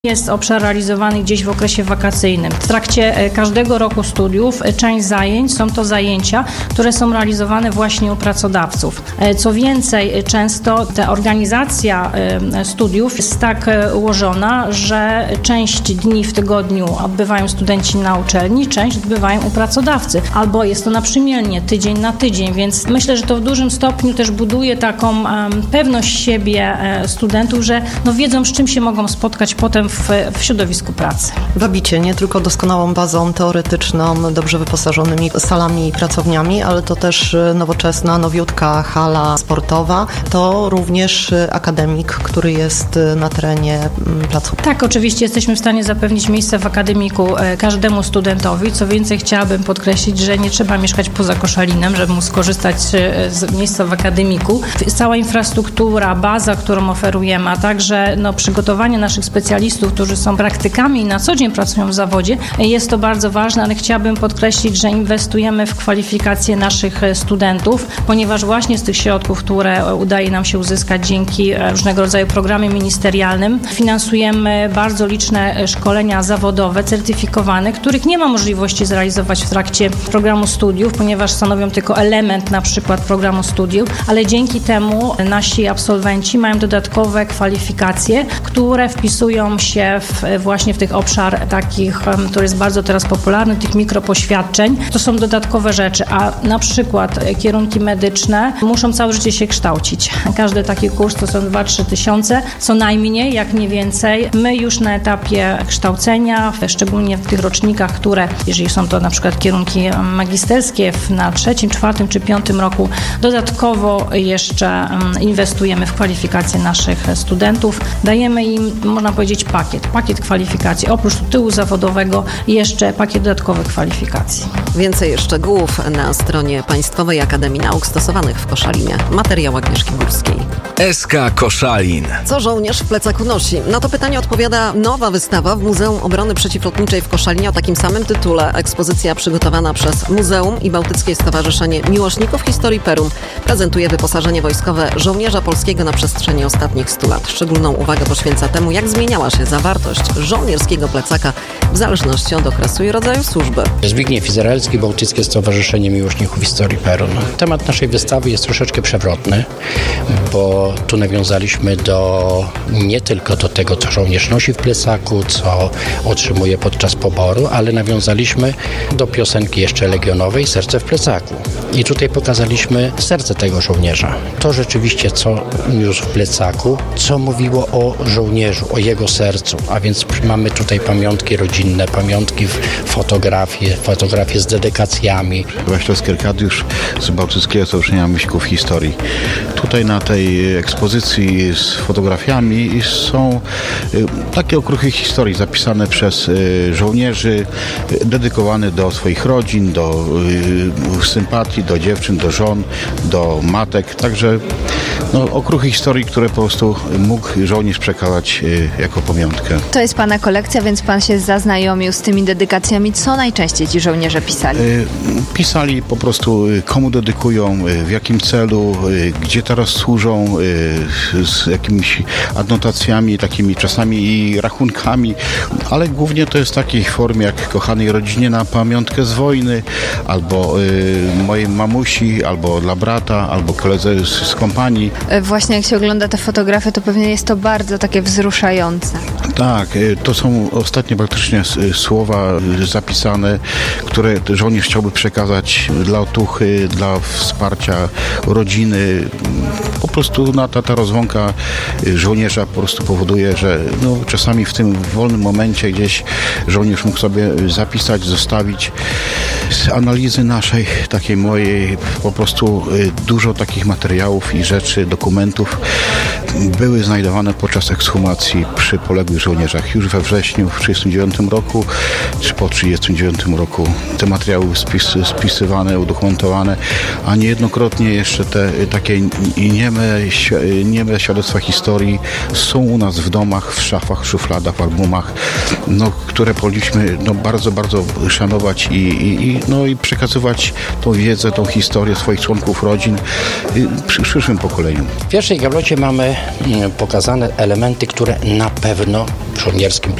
Jest obszar realizowany gdzieś w okresie wakacyjnym. W trakcie każdego roku studiów część zajęć są to zajęcia, które są realizowane właśnie u pracodawców. Co więcej, często ta organizacja studiów jest tak ułożona, że część dni w tygodniu odbywają studenci na uczelni, część odbywają u pracodawcy. Albo jest to naprzemiennie, tydzień na tydzień, więc myślę, że to w dużym stopniu też buduje taką pewność siebie studentów, że wiedzą, z czym się mogą spotkać potem w środowisku pracy. Wabicie nie tylko doskonałą bazą teoretyczną, dobrze wyposażonymi salami i pracowniami, ale to też nowoczesna, nowiutka hala sportowa. To również akademik, który jest na terenie placówki. Tak, oczywiście jesteśmy w stanie zapewnić miejsce w akademiku każdemu studentowi. Co więcej, chciałabym podkreślić, że nie trzeba mieszkać poza Koszalinem, żeby móc skorzystać z miejsca w akademiku. Cała infrastruktura, baza, którą oferujemy, a także przygotowanie naszych specjalistów, którzy są praktykami i na co dzień pracują w zawodzie, jest to bardzo ważne, ale chciałabym podkreślić, że inwestujemy w kwalifikacje naszych studentów, ponieważ właśnie z tych środków, które udaje nam się uzyskać dzięki różnego rodzaju programom ministerialnym, finansujemy bardzo liczne szkolenia zawodowe, certyfikowane, których nie ma możliwości zrealizować w trakcie programu studiów, ponieważ stanowią tylko element na przykład programu studiów, ale dzięki temu nasi absolwenci mają dodatkowe kwalifikacje, które wpisują się właśnie w tych obszar takich, który jest bardzo teraz popularny, tych mikropoświadczeń. To są dodatkowe rzeczy, a na przykład kierunki medyczne muszą całe życie się kształcić. Każdy taki kurs to są 2-3 tysiące, co najmniej, jak nie więcej. My już na etapie kształcenia, szczególnie w tych rocznikach, które, jeżeli są to na przykład kierunki magisterskie na 3., 4. czy 5. roku, dodatkowo jeszcze inwestujemy w kwalifikacje naszych studentów. Dajemy im, można powiedzieć, pakiet kwalifikacji. Oprócz tytułu zawodowego jeszcze pakiet dodatkowych kwalifikacji. Więcej szczegółów na stronie Państwowej Akademii Nauk Stosowanych w Koszalinie. Materiał Agnieszki Górskiej. SK Koszalin. Co żołnierz w plecaku nosi? Na to pytanie odpowiada nowa wystawa w Muzeum Obrony Przeciwlotniczej w Koszalinie o takim samym tytule. Ekspozycja przygotowana przez Muzeum i Bałtyckie Stowarzyszenie Miłośników Historii Perum prezentuje wyposażenie wojskowe żołnierza polskiego na przestrzeni ostatnich 100 lat. Szczególną uwagę poświęca temu, jak zmieniała się zawartość żołnierskiego plecaka w zależności od okresu i rodzaju służby. Zbigniew Izraelski, Bałtyckie Stowarzyszenie Miłośników Historii Perum. Temat naszej wystawy jest troszeczkę przewrotny, bo tu nawiązaliśmy nie tylko do tego, co żołnierz nosi w plecaku, co otrzymuje podczas poboru, ale nawiązaliśmy do piosenki jeszcze legionowej Serce w plecaku. I tutaj pokazaliśmy serce tego żołnierza. To rzeczywiście, co niósł w plecaku, co mówiło o żołnierzu, o jego sercu. A więc mamy tutaj pamiątki rodzinne, pamiątki fotografie z dedykacjami. Waślowski Arkadiusz z Bałtyckiego Stowarzyszenia Miłośników Historii. Tutaj na tej ekspozycji z fotografiami są takie okruchy historii zapisane przez żołnierzy, dedykowane do swoich rodzin, do sympatii, do dziewczyn, do żon, do matek. Także okruchy historii, które po prostu mógł żołnierz przekazać jako pamiątkę. To jest Pana kolekcja, więc Pan się zaznajomił z tymi dedykacjami. Co najczęściej ci żołnierze pisali? Pisali po prostu, komu dedykują, w jakim celu, gdzie teraz służą, z jakimiś adnotacjami, takimi czasami i rachunkami, ale głównie to jest w takiej formie jak kochanej rodzinie na pamiątkę z wojny, albo mojej mamusi, albo dla brata, albo koledze z kompanii. Właśnie jak się ogląda te fotografie, to pewnie jest to bardzo takie wzruszające. Tak, to są ostatnie praktycznie słowa zapisane, które żołnierz chciałby przekazać dla otuchy, dla wsparcia rodziny. Po prostu ta rozłąka żołnierza po prostu powoduje, że czasami w tym wolnym momencie gdzieś żołnierz mógł sobie zapisać, zostawić. Z analizy naszej, takiej mojej, po prostu dużo takich materiałów i rzeczy, dokumentów były znajdowane podczas ekshumacji przy poległych żołnierzach. Już we wrześniu w 1939 roku, czy po 1939 roku te materiały spisywane, udokumentowane, a niejednokrotnie jeszcze te takie nieme świadectwa historii są u nas w domach, w szafach, szufladach, w albumach, które powinniśmy bardzo, bardzo szanować i przekazywać tą wiedzę, tą historię swoich członków rodzin przyszłym pokoleniom. W pierwszej gablocie mamy pokazane elementy, które na pewno w żołnierskim